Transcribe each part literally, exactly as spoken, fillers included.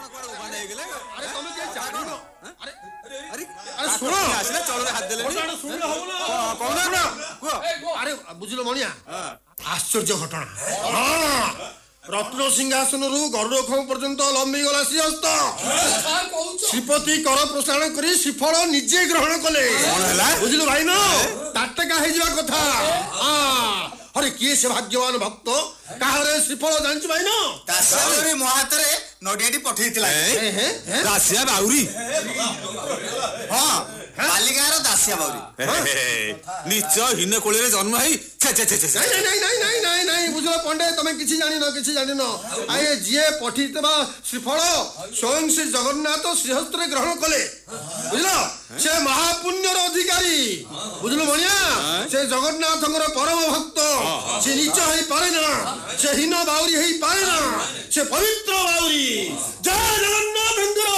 अरे तुम के जानो अरे अरे अरे सुनो आसले चलरे हाथ देले सुनो हो कोन ना अरे बुझलो मणिया आश्चर्य घटना हां रत्न सिंहासन रु गरुड़ खौ पर्यंत लंबी गला श्रीहस्त श्रीपति कर प्रसारण करी श्रीफल निजे ग्रहण कले बुझलो भाई न टाटका हे जिवा कथा हां अरे किए से भाग्यवान भक्त काहरे श्रीफल जानछ भाई न दासिया मो हाथ रे नडियाटी पठेइतिला दासिया बाउरी हां बालिगार दासिया बाउरी नीच हिन कोळे रे जन्म हई छे छे छे छे नहीं नहीं नहीं नहीं नहीं नहीं बुझलो पंडे तमे किछि जानि न किछि जानि न आए जिए पठितबा श्रीफल स्वयं श्री जगन्नाथ श्रीहस्त रे ग्रहण कले बुझलो से महापुण्यर अधिकारी बुझलो मणिया से जगन्नाथंगर परम भक्त से नीच हई पारे ना से हिन बाउरी हई पारे ना से पवित्र बाउरी जय जगन्नाथंगर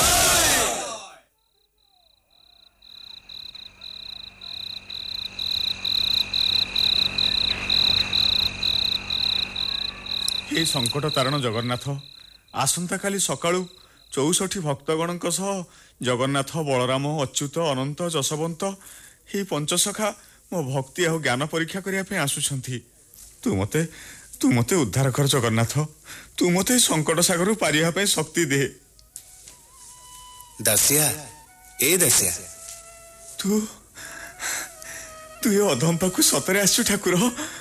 हे संकट तारण जगन्नाथ आसंता काली सकाळू चौसठी भक्तगण जगन्नाथ बलराम अच्युत अनंत जशवंत हे पंचसखा मो भक्ति आ ज्ञान परीक्षा करने आसुछंती तू मते तू मते उद्धार कर जगन्नाथ तू मते संकट सागर पारिया पे शक्ति दे दासिया ए दासिया तू तू ये अधम पाकु सतरे आसु ठाकुर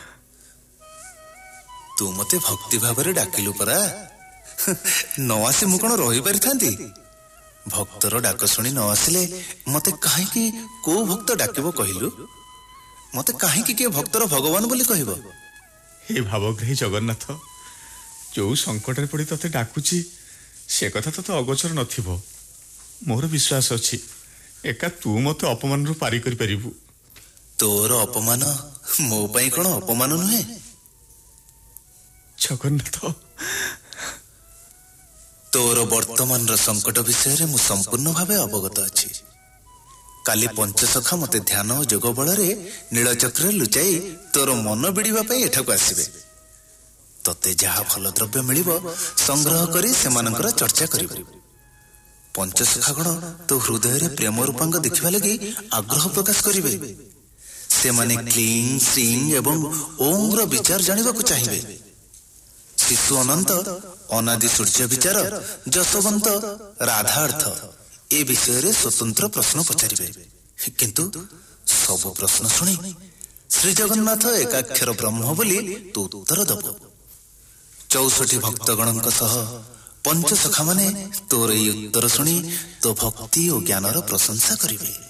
तू मते भक्ति भाव डाकिलु परा न आसे मु कौन रही पारि थांती भक्तर डाक शुणी न आसिले मते काहे को भक्त डाकिबो कहिलु मते काहे के भक्तर भगवान बोली कहबो हे भावग्रही जगन्नाथ जो संकट पड़ी तते डाकुची से कथा तो अगोचर नथिबो मोर विश्वास अछि एका तू मते अपमान रु पारी करि परिबु तोर अपमान मो पई कोन अपमान नुहे जगन्नाथ तोर वर्तमान संकट विषय रे मु संपूर्ण भावे अवगत अछि काली पंचसखा मते ध्यान और जोग बल नीलचक्र लुचाई तोर मन बिड़िबा पई एठाकु आसीबे तते जहा फल द्रव्य मिलिबो संग्रह करी सेमानकर चर्चा करिबो पंचसखा गण तो हृदय रे प्रेम रूपांग देखिबा लगी आग्रह प्रकाश करिबे से माने क्लीं श्रीं एवं ओम रो विचार जानिबा को चाहिबे शिशु अनंत अनादि सूर्य विचार जशवंत राधार्थ ए विषय रे स्वतंत्र प्रश्न पचारिबे किंतु सब प्रश्न सुनी श्री जगन्नाथ एकाक्षर ब्रह्म बोली तू उत्तर दबो चौसठी भक्तगणक सह पंचसखा माने तोर उत्तर सुनी तो भक्ति और ज्ञानर प्रशंसा करिबे।